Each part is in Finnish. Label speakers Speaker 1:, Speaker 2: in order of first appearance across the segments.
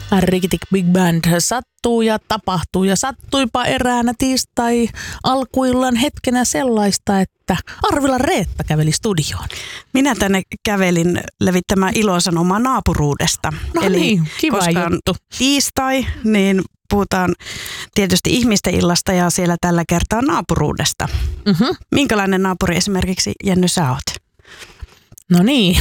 Speaker 1: Rikitik Big Band sattuu ja tapahtuu ja sattuipa eräänä tiistai alkuillan hetkenä sellaista, että Arvilan Reetta käveli studioon.
Speaker 2: Minä tänne kävelin levittämään ilosanomaa naapuruudesta.
Speaker 1: No
Speaker 2: eli
Speaker 1: niin, kiva
Speaker 2: koska
Speaker 1: juttu.
Speaker 2: On tiistai, niin puhutaan tietysti ihmisten illasta ja siellä tällä kertaa naapuruudesta.
Speaker 1: Mm-hmm.
Speaker 2: Minkälainen naapuri esimerkiksi, Jenny, sä oot?
Speaker 1: No niin,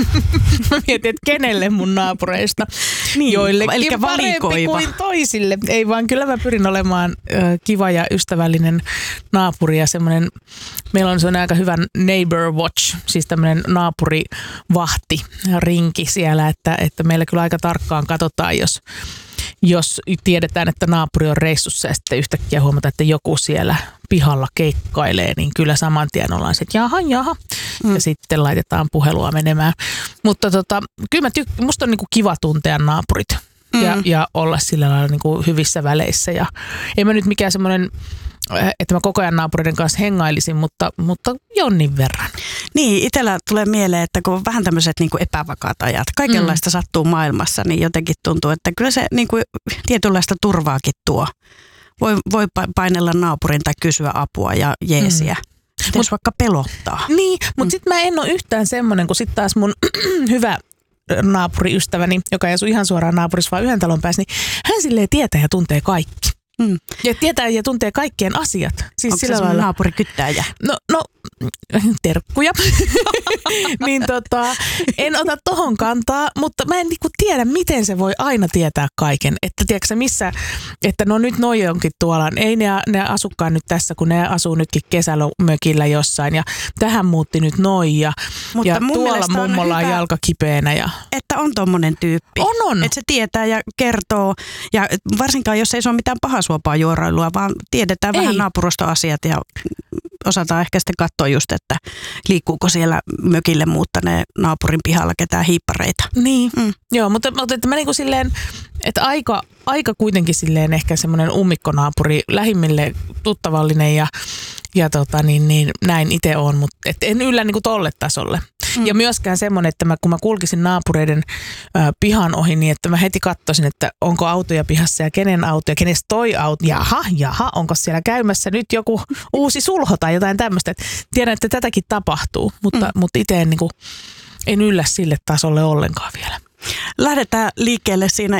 Speaker 1: mä mietin, että kenelle mun naapureista.
Speaker 2: Niin,
Speaker 1: joillekin parempi kuin toisille. Ei vaan, kyllä mä pyrin olemaan kiva ja ystävällinen naapuri ja semmoinen, meillä on semmoinen aika hyvä neighbor watch, siis tämmöinen naapurivahti rinki siellä, että meillä kyllä aika tarkkaan katsotaan, jos tiedetään, että naapuri on reissussa ja sitten yhtäkkiä huomata, että joku siellä pihalla keikkailee, niin kyllä saman tien ollaan se, että jaha. Ja sitten laitetaan puhelua menemään. Mutta kyllä musta on niinku kiva tuntea naapurit ja olla sillä lailla niinku hyvissä väleissä. Ja en mä nyt mikään semmoinen, että mä koko ajan naapureiden kanssa hengailisin, mutta jonnin verran.
Speaker 2: Niin, itsellä tulee mieleen, että kun on vähän tämmöiset niin kuin epävakaat ajat, kaikenlaista sattuu maailmassa, niin jotenkin tuntuu, että kyllä se niin kuin tietynlaista turvaakin tuo. Voi painella naapurin tai kysyä apua ja jeesiä. Jos vaikka pelottaa.
Speaker 1: Niin, mutta sitten mä en ole yhtään semmoinen, kun sitten taas mun hyvä naapuriystäväni, joka ei asu ihan suoraan naapurissa, vaan yhden talon päässä, niin hän silleen tietää ja tuntee kaikki. Ja tietää ja tuntee kaikkien asiat. Siis
Speaker 2: onko se sun naapurikyttäjä?
Speaker 1: No, terkkuja. Niin en ota tohon kantaa, mutta mä en niinku tiedä, miten se voi aina tietää kaiken. Että tiedätkö missä, että no nyt noi onkin tuolla. Ei ne asukaan nyt tässä, kun ne asuu nytkin kesällä mökillä jossain. Ja tähän muutti nyt noi ja tuolla mummolla on jalka kipeänä.
Speaker 2: Että on tommonen tyyppi.
Speaker 1: On.
Speaker 2: Että se tietää ja kertoo. Ja varsinkaan, jos ei se ole mitään pahasuopaa juorailua, vaan tiedetään vähän naapurustoasiat ja osataan ehkä sitten katsoa just, että liikkuuko siellä mökille muuttaneen naapurin pihalla ketään hiippareita.
Speaker 1: Niin, joo, mutta että mä niinku silleen, että aika kuitenkin silleen ehkä semmoinen ummikkonaapuri, lähimmille tuttavallinen ja näin itse on, mutta en yllä niinku tolle tasolle. Ja myöskään semmoinen, että kun mä kulkisin naapureiden pihan ohi, niin että mä heti katsoisin, että onko autoja pihassa ja kenen auto ja kenestä toi auto. Jaha, onko siellä käymässä nyt joku uusi sulho tai jotain tämmöistä. Tiedän, että tätäkin tapahtuu, mutta itse en yllä sille tasolle ollenkaan vielä.
Speaker 2: Lähdetään liikkeelle siinä